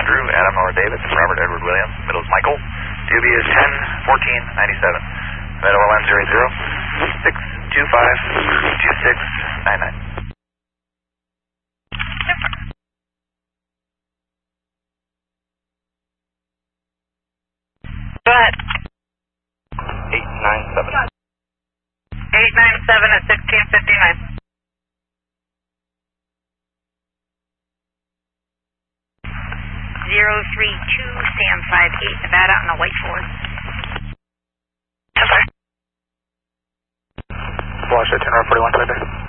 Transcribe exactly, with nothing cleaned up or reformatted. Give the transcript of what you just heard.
Andrew, Adam Nora David, Robert Edward William, middle is Michael. D O B is ten fourteen ninety-seven. Middle L M zero zero six two five two six nine nine. Go ahead. eight nine seven. eight nine seven at sixteen fifty-nine. zero three two Sam five eight Nevada on the white Ford. Wash it, ten forty-one,